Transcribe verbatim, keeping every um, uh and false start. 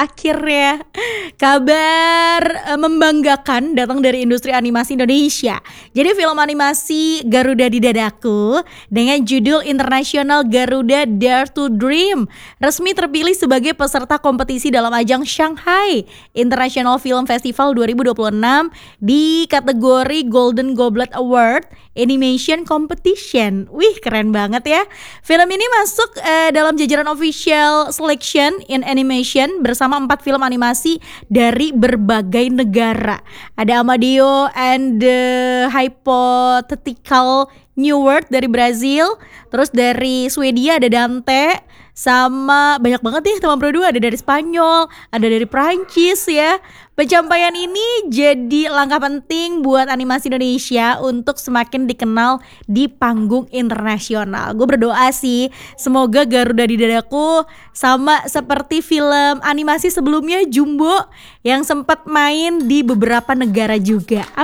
Akhirnya kabar eh, membanggakan datang dari industri animasi Indonesia. Jadi film animasi Garuda di Dadaku dengan judul internasional Garuda Dare to Dream resmi terpilih sebagai peserta kompetisi dalam ajang Shanghai International Film Festival dua ribu dua puluh enam di kategori Golden Goblet Award Animation Competition. Wih, keren banget ya. Film ini masuk eh, dalam jajaran official selection in animation bersama empat film animasi dari berbagai negara. Ada Amadeo and the Hypothetical New World dari Brazil, terus dari Swedia ada Dante, sama banyak banget deh teman berdua, ada dari Spanyol, ada dari Prancis ya. Pencapaian ini jadi langkah penting buat animasi Indonesia untuk semakin dikenal di panggung internasional. Gue berdoa sih semoga Garuda di Dadaku sama seperti film animasi sebelumnya Jumbo yang sempat main di beberapa negara juga.